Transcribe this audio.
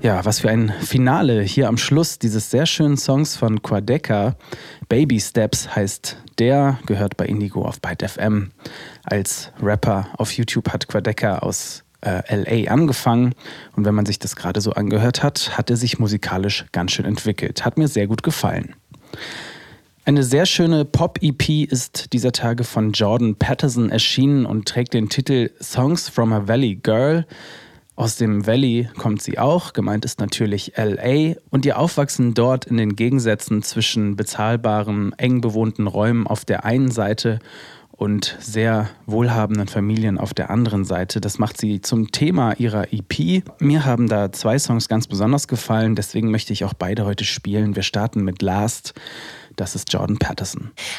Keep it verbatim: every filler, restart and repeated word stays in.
Ja, was für ein Finale hier am Schluss dieses sehr schönen Songs von Quadeca. Baby Steps heißt der, gehört bei Indigo auf Byte F M. Als Rapper auf YouTube hat Quadeca aus äh, L A angefangen. Und wenn man sich das gerade so angehört hat, hat er sich musikalisch ganz schön entwickelt. Hat mir sehr gut gefallen. Eine sehr schöne Pop-E P ist dieser Tage von Jordan Patterson erschienen und trägt den Titel Songs from a Valley Girl. Aus dem Valley kommt sie auch, gemeint ist natürlich L A, und ihr Aufwachsen dort in den Gegensätzen zwischen bezahlbaren, eng bewohnten Räumen auf der einen Seite und sehr wohlhabenden Familien auf der anderen Seite. Das macht sie zum Thema ihrer E P. Mir haben da zwei Songs ganz besonders gefallen, deswegen möchte ich auch beide heute spielen. Wir starten mit Last. Das ist Jordan Patterson.